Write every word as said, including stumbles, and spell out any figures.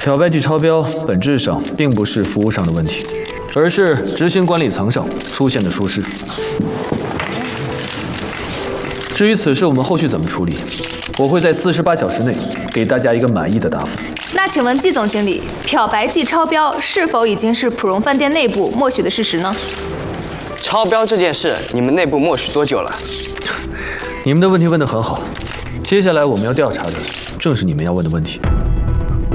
漂白剂超标本质上并不是服务上的问题，而是执行管理层上出现的疏失。至于此事我们后续怎么处理，我会在四十八小时内给大家一个满意的答复。 那请问季总经理，漂白剂超标是否已经是普荣饭店内部默许的事实呢？ 超标这件事，你们内部默许多久了？ 你们的问题问得很好，接下来我们要调查的正是你们要问的问题。